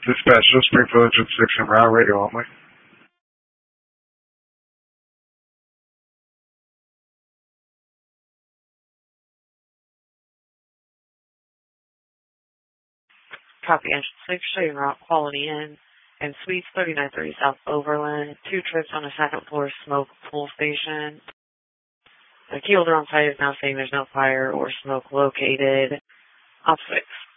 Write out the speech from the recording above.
Dispatch to Springfield Engine 6 and route radio only. Copy Engine 6, show you route quality in, and Suites 3930 South Overland, 2 trips on a second floor smoke pool station. The key holder on site is now saying there's no fire or smoke located. Op 6.